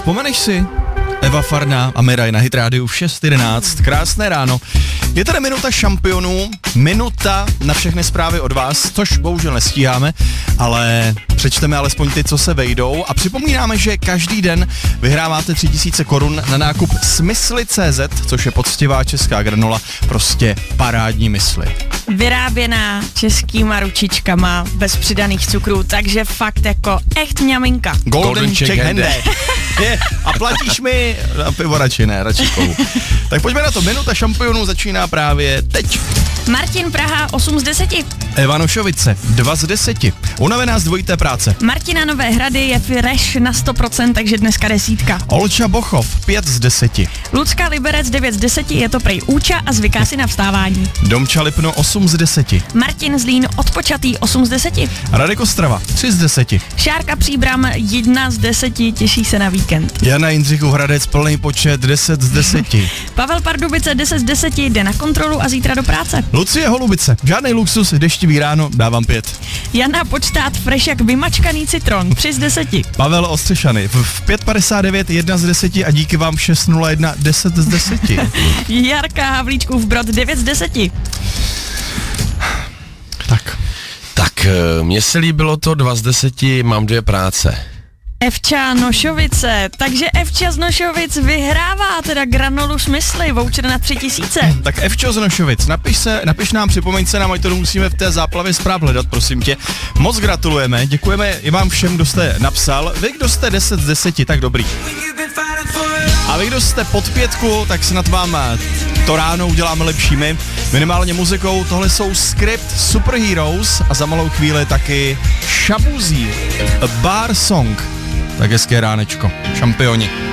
Vzpomeneš si? Eva Farná a Miraj na Hit Rádiu v 6:11. Krásné ráno. Je tady minuta šampionů, minuta na všechny zprávy od vás, což bohužel nestíháme, ale přečteme alespoň ty, co se vejdou a připomínáme, že každý den vyhráváte 3000 korun na nákup Smysly.cz, což je poctivá česká granola, prostě parádní mysli. Vyráběná českýma ručičkama, bez přidaných cukrů, takže fakt jako echt mňaminka. Golden Czech Hande. A platíš mi na pivo radši ne, radši kou. Tak pojďme na to, minuta šampionů začíná právě teď. Martin Praha 8 z 10. Eva Nošovice 2 z 10. Unavená z dvojité práce. Martina Nové Hrady je fresh na 100%, takže dneska 10. Olča Bochov 5 z 10. Lucka Liberec 9 z 10, je to prej úča a zvyká si na vstávání. Domča Lipno 8 z 10. Martin Zlín odpočatý 8 z 10. Radek Ostrava 3 z 10. Šárka Příbram 1 z 10, těší se na víkend. Jana Jindřichův Hradec plný počet 10 z 10. Pavel Pardubice 10 z 10, jde na kontrolu a zítra do práce. Lucie Holubice, žádný luxus, deštivý ráno, dávám 5. Jana Počtát fresh jak vymačkaný citron 3 z 10. Pavel Ostřešany v 5:59 1 z 10 a díky vám 6:01 10 z 10. Jarka Havlíčkův Brod 9 z 10. Tak, mně se líbilo to 2 z 10, mám 2 práce. Evča Nošovice, takže Evča z Nošovic vyhrává teda granolu Smysly, voucher na 3000. Tak Evčo z Nošovic, napiš nám, připomeň se nám, ať to musíme v té záplavě zpráv hledat, prosím tě. Moc gratulujeme, děkujeme i vám všem, kdo jste napsal. Vy, kdo jste 10 z 10, tak dobrý. A vy, kdo jste pod 5, tak snad vám to ráno uděláme lepšími. Minimálně muzikou, tohle jsou Script Superheroes a za malou chvíli taky Shaboozy, A Bar Song. Tak hezké ránečko, šampioni.